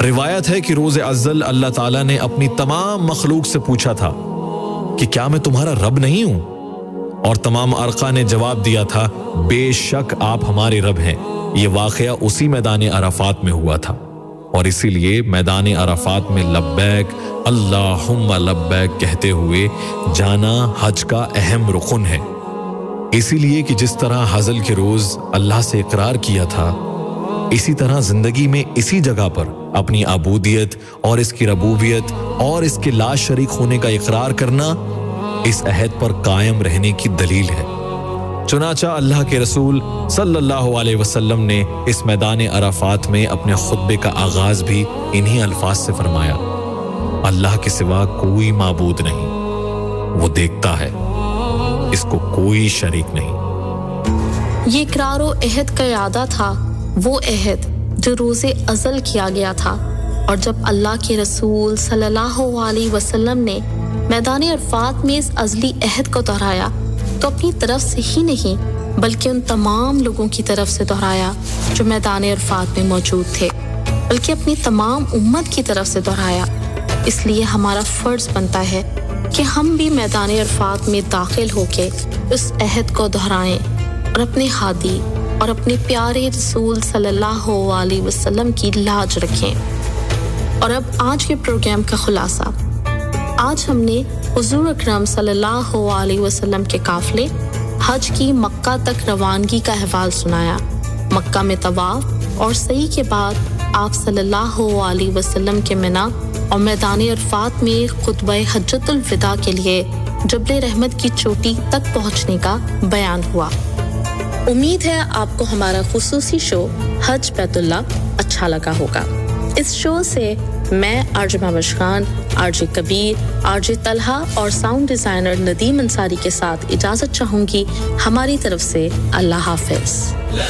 روایت ہے کہ روز ازل اللہ تعالیٰ نے اپنی تمام مخلوق سے پوچھا تھا کہ کیا میں تمہارا رب نہیں ہوں؟ اور تمام ارقا نے جواب دیا تھا بے شک آپ ہمارے رب ہیں۔ یہ واقعہ اسی میدان عرفات میں ہوا تھا، اور اسی لیے میدان عرفات میں لبیک اللہم لبیک کہتے ہوئے جانا حج کا اہم رکن ہے۔ اسی لیے کہ جس طرح حزل کے روز اللہ سے اقرار کیا تھا، اسی طرح زندگی میں اسی جگہ پر اپنی عبودیت اور اس کی ربوبیت اور اس کے لا شریک ہونے کا اقرار کرنا اس عہد پر قائم رہنے کی دلیل ہے۔ چنانچہ اللہ کے رسول صلی اللہ علیہ وسلم نے اس میدان عرفات میں اپنے خطبے کا آغاز بھی انہی الفاظ سے فرمایا، اللہ کے سوا کوئی معبود نہیں، وہ دیکھتا ہے، اس کو کوئی شریک نہیں۔ یہ اقرار و عہد کا اعادہ تھا، وہ عہد جو روز ازل کیا گیا تھا، اور جب اللہ کے رسول صلی اللہ علیہ وسلم نے میدان عرفات میں اس ازلی عہد کو دہرایا تو اپنی طرف سے ہی نہیں بلکہ ان تمام لوگوں کی طرف سے دہرایا جو میدان عرفات میں موجود تھے، بلکہ اپنی تمام امت کی طرف سے دہرایا۔ اس لیے ہمارا فرض بنتا ہے کہ ہم بھی میدان عرفات میں داخل ہو کے اس عہد کو دہرائیں اور اپنے ہادی اور اپنے پیارے رسول صلی اللہ علیہ وسلم کی لاج رکھیں۔ اور اب آج کے پروگرام کا خلاصہ۔ آج ہم نے حضور اکرم صلی اللہ علیہ وسلم کے قافلے حج کی مکہ تک روانگی کا احوال سنایا۔ مکہ میں طواف اور سعی کے بعد آپ صلی اللہ علیہ وسلم کے منا اور میدان عرفات میں خطبہ حجۃ الوداع کے لیے جبل رحمت کی چوٹی تک پہنچنے کا بیان ہوا۔ امید ہے آپ کو ہمارا خصوصی شو حج بیت اللہ اچھا لگا ہوگا۔ اس شو سے میں آرجے مہوش خان، آرجے کبیر، آرجے طلحہ اور ساؤنڈ ڈیزائنر ندیم انصاری کے ساتھ اجازت چاہوں گی۔ ہماری طرف سے اللہ حافظ۔